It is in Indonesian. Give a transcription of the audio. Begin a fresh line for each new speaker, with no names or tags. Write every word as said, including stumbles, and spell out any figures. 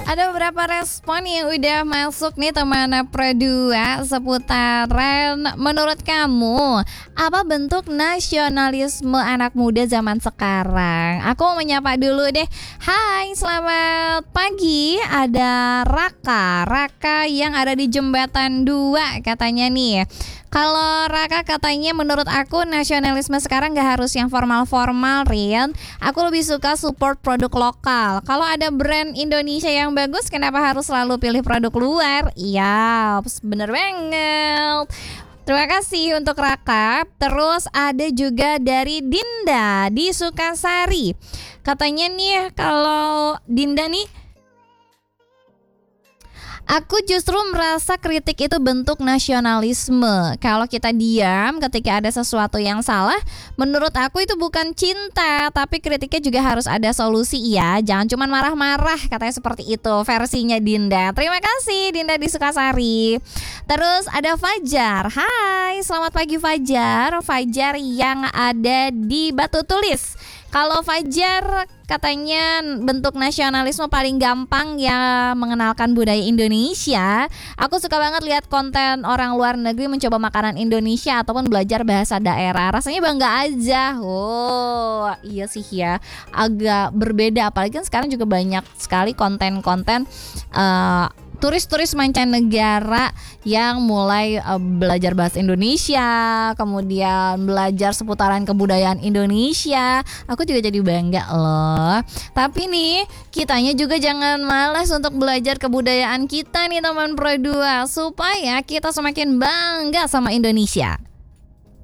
Ada beberapa respon yang udah masuk nih teman Pro dua seputaran menurut kamu apa bentuk nasionalisme anak muda zaman sekarang? Aku mau menyapa dulu deh. Hai, selamat pagi. Ada Raka, Raka yang ada di Jembatan dua katanya nih. Kalau Raka katanya menurut aku nasionalisme sekarang gak harus yang formal-formal, Rian. Aku lebih suka support produk lokal. Kalau ada brand Indonesia yang bagus, kenapa harus selalu pilih produk luar? Iya, bener banget. Terima kasih untuk Raka. Terus ada juga dari Dinda di Sukasari. Katanya nih kalau Dinda nih, aku justru merasa kritik itu bentuk nasionalisme. Kalau kita diam ketika ada sesuatu yang salah, menurut aku itu bukan cinta, tapi kritiknya juga harus ada solusi ya. Jangan cuma marah-marah, katanya seperti itu versinya Dinda. Terima kasih Dinda di Sukasari. Terus ada Fajar. Hai, selamat pagi Fajar. Fajar yang ada di Batu Tulis. Kalau Fajar katanya bentuk nasionalisme paling gampang ya mengenalkan budaya Indonesia. Aku suka banget lihat konten orang luar negeri mencoba makanan Indonesia ataupun belajar bahasa daerah. Rasanya bangga aja. Oh iya sih ya, agak berbeda. Apalagi kan sekarang juga banyak sekali konten-konten uh, turis-turis mancanegara yang mulai uh, belajar bahasa Indonesia, kemudian belajar seputaran kebudayaan Indonesia. Aku juga jadi bangga loh. Tapi nih, kitanya juga jangan malas untuk belajar kebudayaan kita nih teman Pro dua, supaya kita semakin bangga sama Indonesia.